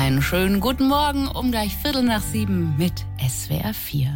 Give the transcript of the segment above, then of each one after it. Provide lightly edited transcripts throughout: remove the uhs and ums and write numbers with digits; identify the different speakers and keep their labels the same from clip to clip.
Speaker 1: Einen schönen guten Morgen um gleich 6:15 mit SWR 4.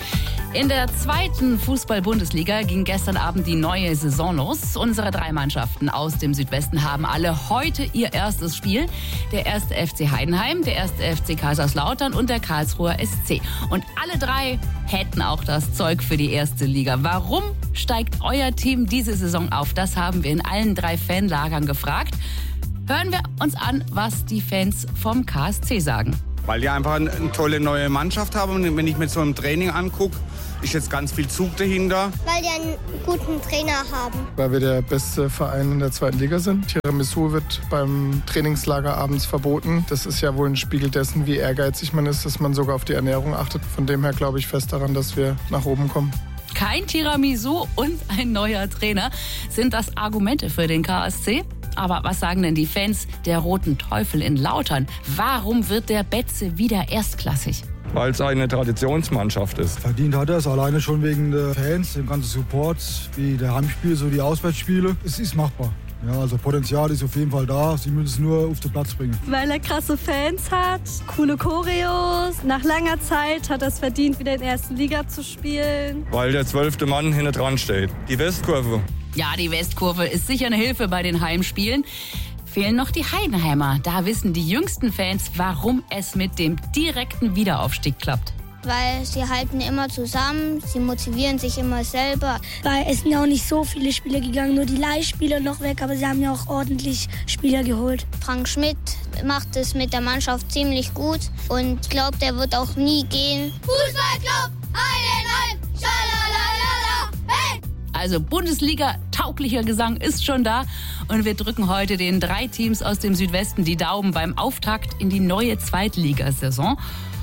Speaker 1: In der zweiten Fußball-Bundesliga ging gestern Abend die neue Saison los. Unsere 3 Mannschaften aus dem Südwesten haben alle heute ihr erstes Spiel. Der 1. FC Heidenheim, der 1. FC Kaiserslautern und der Karlsruher SC. Und alle 3 hätten auch das Zeug für die erste Liga. Warum steigt euer Team diese Saison auf? Das haben wir in allen 3 Fanlagern gefragt. Hören wir uns an, was die Fans vom KSC sagen.
Speaker 2: Weil die einfach eine tolle neue Mannschaft haben. Und wenn ich mir so ein Training angucke, ist jetzt ganz viel Zug dahinter.
Speaker 3: Weil die einen guten Trainer haben.
Speaker 4: Weil wir der beste Verein in der zweiten Liga sind. Tiramisu wird beim Trainingslager abends verboten. Das ist ja wohl ein Spiegel dessen, wie ehrgeizig man ist, dass man sogar auf die Ernährung achtet. Von dem her glaube ich fest daran, dass wir nach oben kommen.
Speaker 1: Kein Tiramisu und ein neuer Trainer. Sind das Argumente für den KSC? Aber was sagen denn die Fans der Roten Teufel in Lautern? Warum wird der Betze wieder erstklassig?
Speaker 5: Weil es eine Traditionsmannschaft ist.
Speaker 6: Verdient hat er es alleine schon wegen der Fans, dem ganzen Support, wie der Heimspiel, so die Auswärtsspiele. Es ist machbar. Ja, also Potenzial ist auf jeden Fall da. Sie müssen es nur auf den Platz bringen.
Speaker 7: Weil er krasse Fans hat, coole Choreos. Nach langer Zeit hat er es verdient, wieder in der ersten Liga zu spielen.
Speaker 5: Weil der 12. Mann hinten dran steht. Die Westkurve.
Speaker 1: Ja, die Westkurve ist sicher eine Hilfe bei den Heimspielen. Fehlen noch die Heidenheimer. Da wissen die jüngsten Fans, warum es mit dem direkten Wiederaufstieg klappt.
Speaker 3: Weil sie halten immer zusammen, sie motivieren sich immer selber.
Speaker 8: Weil es sind ja auch nicht so viele Spieler gegangen, nur die Leihspieler noch weg, aber sie haben ja auch ordentlich Spieler geholt.
Speaker 3: Frank Schmidt macht es mit der Mannschaft ziemlich gut und ich glaube, der wird auch nie gehen.
Speaker 9: Fußballclub Heidenheim, schalalala, hey!
Speaker 1: Also Bundesliga-tauglicher Gesang ist schon da und wir drücken heute den 3 Teams aus dem Südwesten die Daumen beim Auftakt in die neue Zweitligasaison.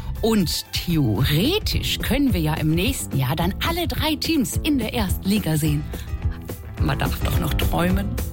Speaker 1: Und theoretisch können wir ja im nächsten Jahr dann alle 3 Teams in der ersten Liga sehen. Man darf doch noch träumen.